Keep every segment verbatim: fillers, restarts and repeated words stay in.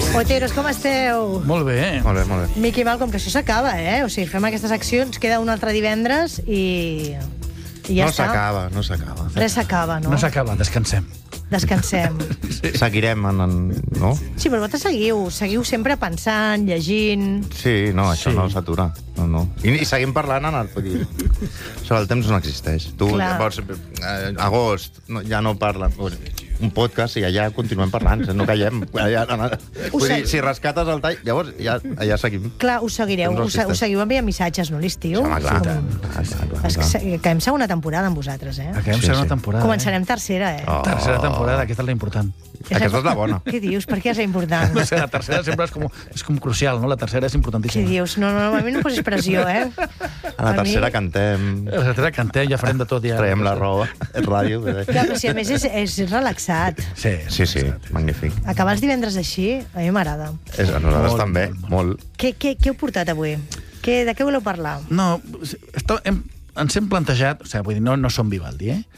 Oteros, com esteu? Molt bé. Molt bé, molt bé. Miqui Malcom, que això s'acaba, eh? O sigui, fem aquestes accions, queda un altre divendres i... i ja no està. s'acaba, no s'acaba. Res s'acaba, no? No s'acaba, descansem. Descansem. Sí. Seguirem, en, en, no? Sí, però vosaltres seguiu. Seguiu sempre pensant, llegint... Sí, no, això Sí. no s'atura. No, no. I, I seguim parlant en el... Vull dir, això del temps no existeix. Tu, Clar. llavors, eh, agost, no, ja no parla... Un podcast i allà continuem parlant, no callem. Allà, Ho vull sé. dir, si rescates el tall, llavors ja, allà seguim. Clar, us seguireu. Temps no Us, us existeix. seguiu enviant missatges, no, l'estiu? Home, clar. Com- Clar, clar, clar, És que clar. se- Acabem segona temporada amb vosaltres, eh? Acabem Sí, segona sí. temporada. Començarem tercera, eh? Oh. Eh? Tercera temporada, aquesta és la important. Aquesta és la bona. Què dius? Per què és important? No sé, la tercera sempre és com, és com crucial, no? La tercera és Què importantíssima. dius? No, no, no, a mi no em posis pressió, eh? A la A mi- tercera cantem, La tercera cantem, ja farem de tot. Ja. traiem la roba, és ràdio. Clar, però si a més és, és relaxat. Sí, Sí, sí, magnífic. Acabar els divendres així, a mi m'agrada. És, a nosaltres Molt, també, molt, molt. Què, què, què heu portat avui? Què, de què voleu parlar? No, està, hem, ens hem plantejat, o sigui, vull dir, no, no som Vivaldi, eh?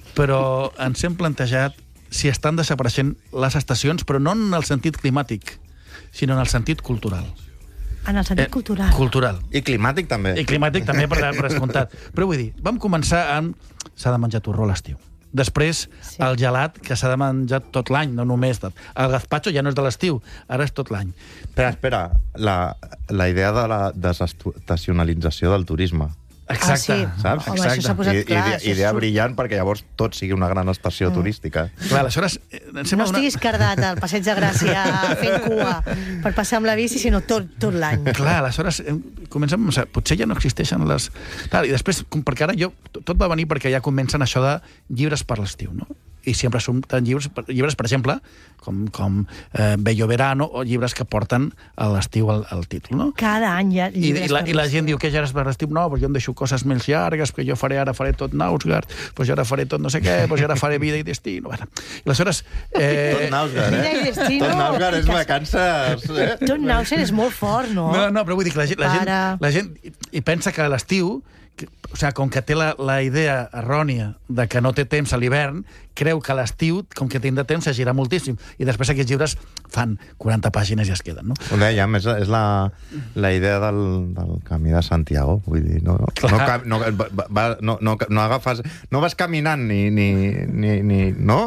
Però ens hem plantejat si estan desapareixent les estacions, però no en el sentit climàtic, sinó en el sentit cultural. En el sentit Eh, cultural. Cultural. I climàtic també. I climàtic també, per, per descomptat. Però vull dir, vam començar amb... S'ha de menjar torró a l'estiu. Després, Sí. sí. el gelat, que s'ha de menjar tot l'any, no només... Tot. El gazpacho ja no és de l'estiu, ara és tot l'any. Espera, espera, la, la idea de la desestacionalització del turisme. Exacte. Ah, sí. Saps? Home, això s'ha posat I, clar, idea, això idea surt- brillant perquè llavors tot sigui una gran estació mm. turística. Clar, aleshores... eh, em No sembla una- estiguis cardat al Passeig de Gràcia fent cua per passar amb la bici, sinó tot, tot l'any. Clar, aleshores eh, comencem... O sigui, potser ja no existeixen les... Clar, i després, com- perquè ara jo... Tot va venir perquè ja comencen això de llibres per l'estiu, no? I sempre surten llibres, per- llibres per exemple, com, com eh, Bello Verano, o llibres que porten a l'estiu al, al títol, no? Cada any hi ha I, llibres i, la, per I la l'estiu. gent diu que ja és per l'estiu, no, però jo em deixo coses més llargues, perquè jo faré ara faré tot Nausgard, doncs jo ara faré tot no sé què, doncs jo ara faré vida i destino. Bueno, i aleshores... Eh, Tot Nausgard, Vida i eh? destino. Tot Nausgard és Cas- vacances, eh? Tot Nausen és molt fort, no? No, no, però vull dir que la gent, la gent, Para. la gent i, i pensa que a l'estiu, que, o sigui, com que té la, la idea errònia de que no té temps a l'hivern, creu que a l'estiu, com que tindrà temps, s'agirà moltíssim. I després aquests llibres fan quaranta pàgines i es queden, no? Ho dèiem, és, és la, la idea del, del camí de Santiago. Vull dir, no, no, no, ca- no, va, va, no, no, no agafes... No vas caminant ni... ni, ni, ni no?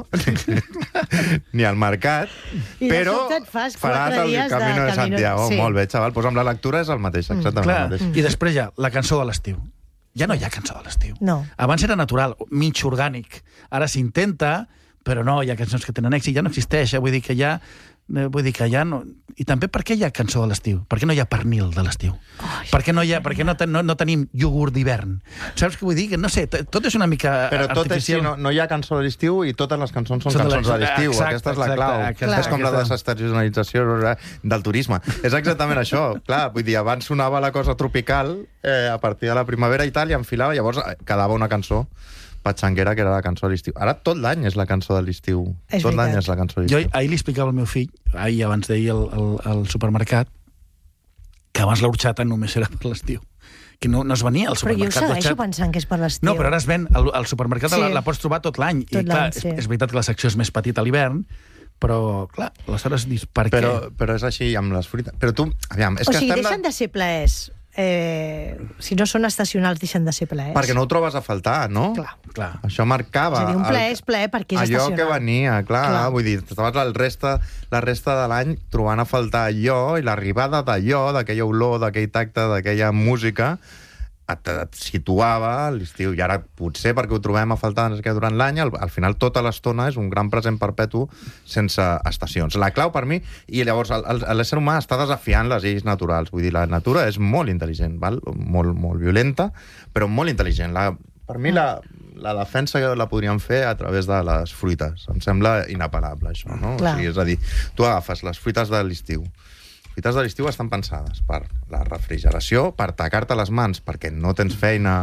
ni al mercat, I de però sobte et fas faràs quatre el dies de Camino de, Camino- Santiago. sí. Molt bé, xaval. Pues amb la lectura és el mateix, exactament Clar, el mateix. i després ja, la cançó de l'estiu. Ja no hi ha cançó de l'estiu. No. Abans era natural, mig orgànic. Ara s'intenta, però no, hi ha cançons que tenen èxit, ja no existeix, eh? Vull dir que ja... eh, Vull dir que ja no... I també per què hi ha cançó de l'estiu? Per què no hi ha pernil de l'estiu? Per què no, hi ha, per què no, ten, no, no tenim iogurt d'hivern? Saps què vull dir? Que no sé, t- tot és una mica Però tot és, sí, artificial. no, no hi ha cançó de l'estiu i totes les cançons són Són de cançons de l'estiu. l'estiu. Exacte, Aquesta és la exacte, clau. aquesta- és com la aquesta- desestacionalització del turisme. És exactament això. Clar, vull dir, abans sonava la cosa tropical eh, a partir de la primavera i tal, i enfilava, llavors eh, quedava una cançó patxanguera, que era la cançó de l'estiu. Ara tot l'any és la cançó de l'estiu. És Tot l'any veritat. és la cançó de Jo l'estiu. ahir li explicava al meu fill, ahir abans d'ahir al, al, al supermercat, que abans l'horxata només era per l'estiu. Que no, no es venia al Però jo supermercat. segueixo l'orxata. pensant que és per l'estiu. No, però ara es ven, al, al supermercat Sí. sí. la, la pots trobar tot l'any. Tot I clar, l'any, sí. és, és veritat que la secció és més petita a l'hivern, però, clar, aleshores dius, per Però, què? però és així amb les fruites. Però tu, aviam, és O que sigui, estem... deixen de ser plaers. Eh, si no són estacionals, deixen de ser plaers. Perquè no ho trobes a faltar, no? Clar. Clar. Això marcava... És a dir, un plaer el- és plaer perquè és allò estacional. que venia, clar, Clar. clar. Vull dir, estaves el resta, la resta de l'any trobant a faltar allò, i l'arribada d'allò, d'aquella olor, d'aquell tacte, d'aquella música, et, et situava a l'estiu. I ara, potser perquè ho trobem a faltar no sé què, durant l'any, al, al final tota l'estona és un gran present perpetu sense estacions. La clau per mi, i llavors el- el- l'ésser humà està desafiant les lleis naturals. Vull dir, la natura és molt intel·ligent, val? Molt, molt violenta, però molt intel·ligent. La, per mi la, la defensa la podríem fer a través de les fruites. Em sembla inapel·lable, això, no? Clar. O sigui, és a dir, tu agafes les fruites de l'estiu. Les fruites de l'estiu estan pensades per la refrigeració, per tacar-te les mans perquè no tens feina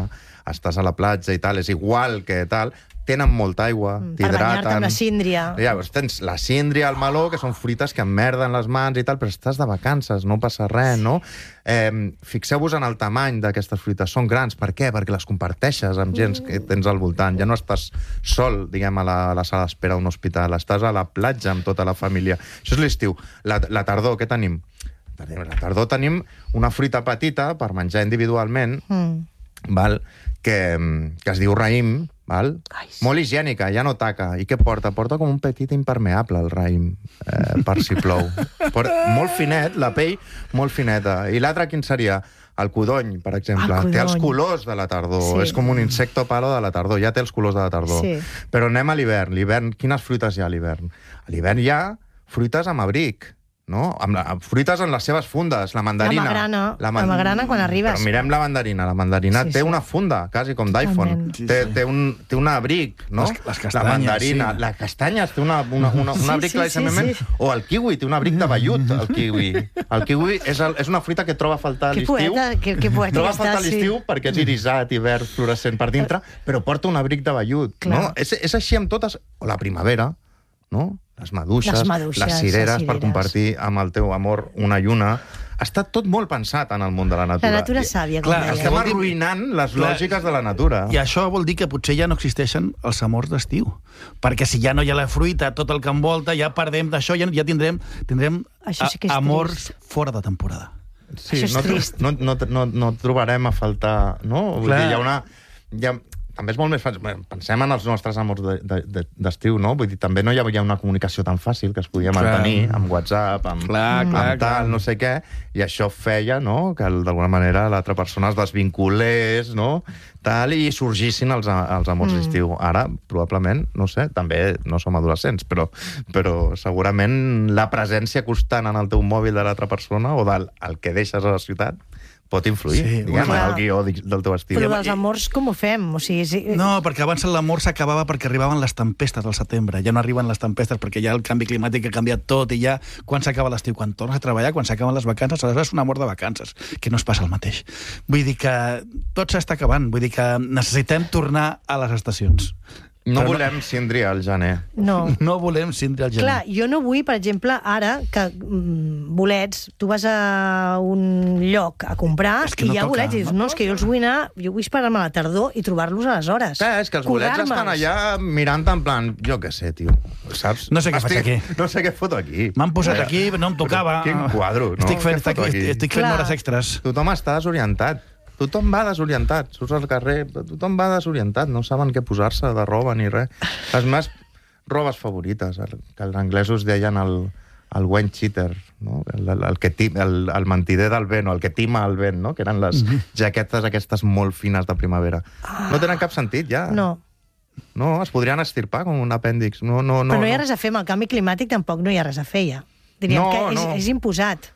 estàs a la platja i tal, és igual que tal, tenen molta aigua, Per t'hidraten... banyar-te amb la síndria. Llavors tens la síndria, el meló, que són fruites que emmerden les mans i tal, però estàs de vacances, no passa res, no? Eh, fixeu-vos en el tamany d'aquestes fruites. Són grans, per què? Perquè les comparteixes amb gent que tens al voltant. Ja no estàs sol, diguem, a la, a la sala d'espera d'un hospital. Estàs a la platja amb tota la família. Això és l'estiu. La, la tardor, què tenim? La tardor tenim una fruita petita per menjar individualment, mm. val? Que, que es diu raïm, val? Ai, sí. Molt higiènica, ja no taca. I què porta? Porta com un petit impermeable, el raïm, eh, per si plou. Porta, molt finet, la pell molt fineta. I l'altre quin seria? El codony, per exemple. El té els codony. colors de la tardor. Sí. És com un insecto palo de la tardor. Ja té els colors de la tardor. Sí. Però anem a l'hivern. L'hivern, quines fruites hi ha a l'hivern? A l'hivern hi ha fruites amb abric, no? Amb, la, amb fruites en les seves fundes, la mandarina. La magrana, la, man... la magrana quan arribes. Però mirem la mandarina. La mandarina Sí, té sí. una funda, quasi com d'iPhone. Totalment. Sí, té, sí. té, un, té un abric, no? Les- les la castanyes, mandarina, sí. la castanyes té una, una, una, un Sí, abric sí, claríssimament. sí, sí. O el kiwi, té un abric de vellut, el kiwi. El kiwi és, el, és una fruita que troba a faltar a Que l'estiu. poeta, que, que poeta Troba a que faltar a estàs, sí. l'estiu perquè és irisat i verd fluorescent per dintre, però porta un abric de vellut. Clar. No? És, és així amb totes... O la primavera, no? Les maduixes, Les maduixes, les cireres, les per cireres. compartir amb el teu amor una lluna. Està tot molt pensat en el món de la natura. La natura I- sàvia, com Clar, deia. Estem vol dir- arruïnant les Clar. lògiques de la natura. I això vol dir que potser ja no existeixen els amors d'estiu. Perquè si ja no hi ha la fruita, tot el que envolta, ja perdem d'això, ja, ja tindrem, tindrem Això sí que és amors fora de temporada. Sí, Això és no, tro- trist. no, no, no, no trobarem a faltar... No? Vull Clar. dir, hi ha una... Hi ha, també és molt més fàcil. Pensem en els nostres amors de- de- de- d'estiu, no? Vull dir, també no hi havia una comunicació tan fàcil que es podia Clar. mantenir amb WhatsApp, amb, Clar, amb clar, tal, clar. no sé què, i això feia, no?, que d'alguna manera l'altra persona es desvinculés, no?, tal, i sorgissin els, a- els amors mm. d'estiu. Ara, probablement, no sé, també no som adolescents, però, però segurament la presència constant en el teu mòbil de l'altra persona o del el que deixes a la ciutat pot influir, Sí, diguem, en clar. el guió di- del teu estiu. Però dels amors com ho fem? O sigui, sí, No, perquè abans l'amor s'acabava perquè arribaven les tempestes al setembre. Ja no arriben les tempestes perquè ja el canvi climàtic ha canviat tot i ja quan s'acaba l'estiu, quan tornes a treballar, quan s'acaben les vacances, aleshores és un amor de vacances, que no es passa el mateix. Vull dir que tot s'està acabant, vull dir que necessitem tornar a les estacions. No Però volem síndria al gener. no. No volem cindre el gener. Clar, jo no vull, per exemple, ara que mm, bolets, tu vas a un lloc a comprar És que i no hi ha toca, bolets i dius, no no, és que jo els vull anar, jo vull esperar-me a la tardor i trobar-los aleshores. Clar, és que els bolets Colgar-me'ls. estan allà mirant en plan, jo què sé, tio, saps? No sé què faig aquí. No sé què foto aquí. M'han posat Mira, aquí, no em tocava. Quin quadro, no? Estic fent, Què foto estic, aquí? estic fent Clar. hores extres. Tothom està desorientat. Tothom va desorientat. Surts al carrer, tothom va desorientat. No saben què posar-se de roba ni res. Les meves robes favorites, el, que els anglesos deien el, el wine cheater, no? el, el, el, que tim, el, el mentider del vent, o el que tima el vent, no? Que eren les Mhm. jaquetes aquestes molt fines de primavera. No tenen cap sentit, ja. No, No, es podrien estirpar com un apèndix. No, no, no, però no hi ha no. res a fer amb el canvi climàtic, tampoc no hi ha res a fer, ja. Diríem No, que és, no. és imposat.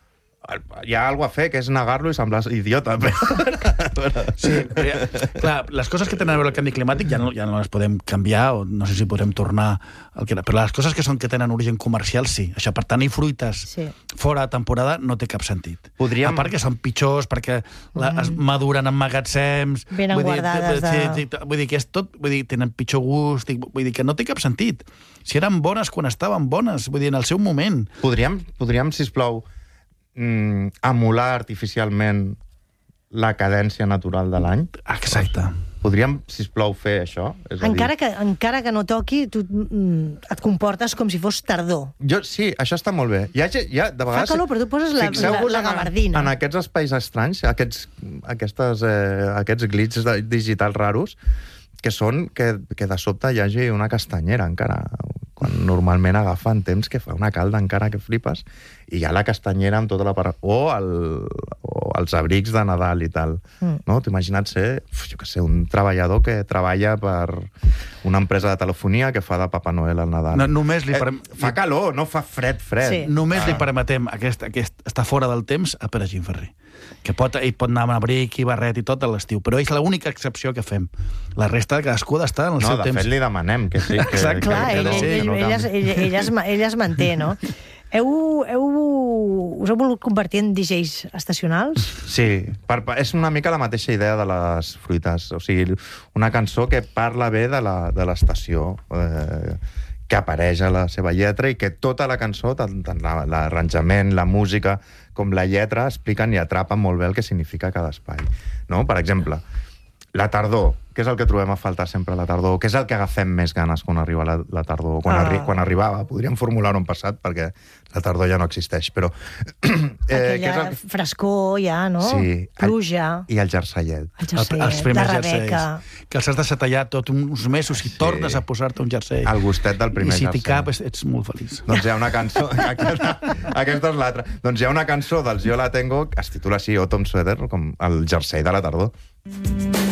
Hi ha alguna a fer, que és negar-lo i semblar idiota. Però... Sí, però ja, clar, les coses que tenen a veure el canvi climàtic ja no, ja no les podem canviar, o no sé si podrem tornar al que era, però les coses que són que tenen origen comercial, sí. Això, per tenir fruites Sí. fora de temporada no té cap sentit. Podríem- A part que són pitjors, perquè la, es maduren en magatzems... Venen vull dir, guardades de- sí, sí, vull dir que és tot... Vull dir, tenen pitjor gust, i- vull dir que no té cap sentit. Si eren bones quan estaven bones, vull dir, en el seu moment. Podríem, podríem sisplau, mm, emular artificialment la cadència natural de l'any? Exacte. Podríem, sisplau, fer això? És a Encara dir, que, encara que no toqui, tu mm, et comportes com si fos tardor. jo, sí, això està molt bé. Hi ha, ge- hi ha, de vegades, calor, però tu poses la- fixeu-vos la- la en- gabardina. En aquests espais estranys, aquests, aquestes, eh, aquests glitches de, digitals raros, que són que, que de sobte hi hagi una castanyera encara, quan normalment agafen temps que fa una calda encara que flipes, i hi ha la castanyera amb tota la part... O, el, o els abrics de Nadal i tal. Mm. No? T'ho imagina't ser, uf, jo què sé, un treballador que treballa per una empresa de telefonia que fa de Papa Noel al Nadal. No, només li, Eh, perem... fa calor, no fa fred, fred. Sí. Només Ah. li permetem aquest, aquest, estar fora del temps a Pere Gimferrer, que pot, ell pot anar amb abric i barret i tot a l'estiu, però és l'única excepció que fem. La resta, cadascú ha d'estar en el No, seu de temps. fet, li demanem que sí. Que, Exacte. que, Clar, que ell, no, ell, que ell, no ell, es, canvi. ell, ell, es, ma- ell es manté, no? Heu, heu, us heu volgut convertir en D Js estacionals? Sí, per, és una mica la mateixa idea de les fruites. O sigui, una cançó que parla bé de la- de l'estació, eh, que apareix a la seva lletra i que tota la cançó, tant, tant la- l'arranjament, la música, com la lletra, expliquen i atrapen molt bé el que significa cada espai. No? Per exemple, la tardor, què és el que trobem a faltar sempre a la tardor? Què és el que agafem més ganes quan arriba la, la tardor? Quan, Ah. arri quan arribava, podríem formular-ho en passat, perquè la tardor ja no existeix, però... eh, què és Aquella el que... frescor ja, no? Sí. Pluja. I el jerseillet. El jerseiet, els primers la jerseis. Rebeca. Que els has de setellar tot uns mesos i Sí. tornes a posar-te un jersei. El gustet del primer I si t'hi jersei. cap, ets, ets molt feliç. Doncs hi ha una cançó... Aquesta, aquesta és l'altra. Doncs hi ha una cançó dels Jo la tengo, que es titula així, Autumn Sweater, com el jersei de la tardor.